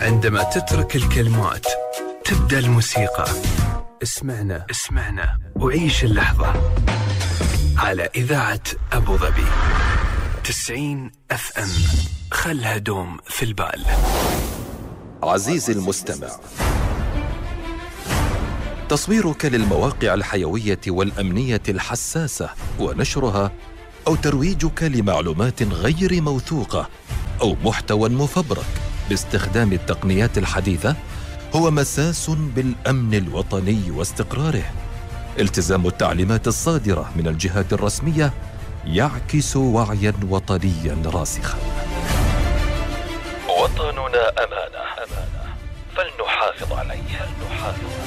عندما تترك الكلمات تبدأ الموسيقى. اسمعنا وعيش اللحظة على إذاعة أبو ظبي 90 FM. خلها دوم في البال. عزيزي المستمع، تصويرك للمواقع الحيوية والأمنية الحساسة ونشرها أو ترويجك لمعلومات غير موثوقة أو محتوى مفبرك باستخدام التقنيات الحديثة هو مساس بالأمن الوطني واستقراره. التزام التعليمات الصادرة من الجهات الرسمية يعكس وعيا وطنيا راسخا. وطننا أمانة فلنحافظ عليه.